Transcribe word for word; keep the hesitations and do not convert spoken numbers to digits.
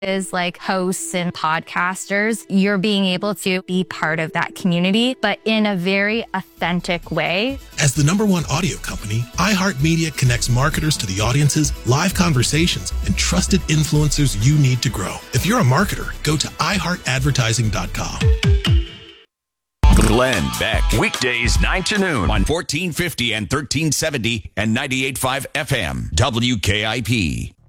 is like hosts and podcasters, you're being able to be part of that community, but in a very authentic way. As the number one audio company, iHeartMedia connects marketers to the audiences, live conversations, and trusted influencers you need to grow. If you're a marketer, go to i heart advertising dot com. Glenn Beck. Weekdays nine to noon on fourteen fifty and thirteen seventy and ninety-eight point five F M. W K I P.